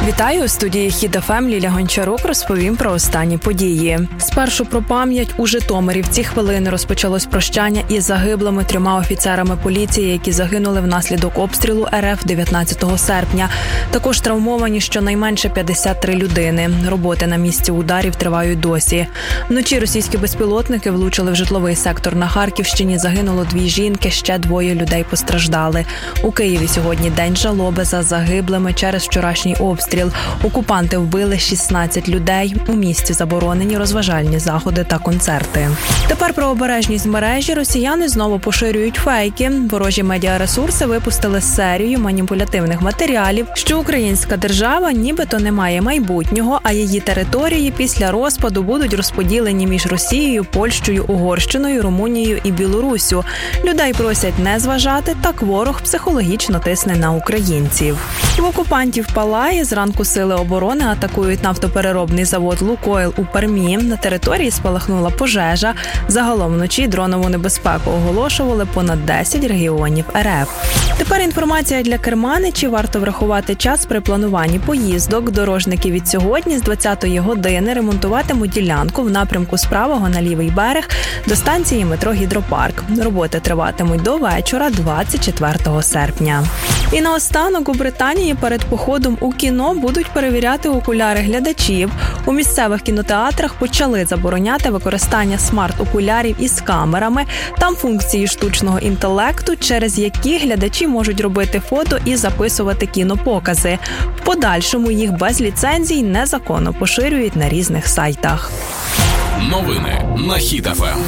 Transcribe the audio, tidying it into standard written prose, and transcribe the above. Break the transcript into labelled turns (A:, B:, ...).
A: Вітаю, у студії Хіт ФМ Ліля Гончарук розповім про останні події. Спершу про пам'ять. У Житомирі в ці хвилини розпочалось прощання із загиблими 3 офіцерами поліції, які загинули внаслідок обстрілу РФ 19 серпня. Також травмовані щонайменше 53 людини. Роботи на місці ударів тривають досі. Вночі російські безпілотники влучили в житловий сектор на Харківщині. Загинуло 2 жінки, ще 2 людей постраждали. У Києві сьогодні день жалоби за загиблими через вчорашній обстріл. Окупанти вбили 16 людей. У місті заборонені розважальні заходи та концерти. Тепер про обережність в мережі. Росіяни знову поширюють фейки. Ворожі медіаресурси випустили серію маніпулятивних матеріалів, що українська держава нібито не має майбутнього, а її території після розпаду будуть розподілені між Росією, Польщею, Угорщиною, Румунією і Білоруссю. Людей просять не зважати, так ворог психологічно тисне на українців. В окупантів палає. Зранку сили оборони атакують нафтопереробний завод «Лукойл» у Пермі. На території спалахнула пожежа. Загалом вночі дронову небезпеку оголошували понад 10 регіонів РФ. Тепер інформація для керманичів. Варто врахувати час при плануванні поїздок. Дорожники від сьогодні з 20-ї години ремонтуватимуть ділянку в напрямку з правого на лівий берег до станції метро «Гідропарк». Роботи триватимуть до вечора 24 серпня. І наостанок у Британії перед походом у кіно будуть перевіряти окуляри глядачів. У місцевих кінотеатрах почали забороняти використання смарт-окулярів із камерами. Там функції штучного інтелекту, через які глядачі можуть робити фото і записувати кінопокази. В подальшому їх без ліцензій незаконно поширюють на різних сайтах.
B: Новини на Хіт ФМ.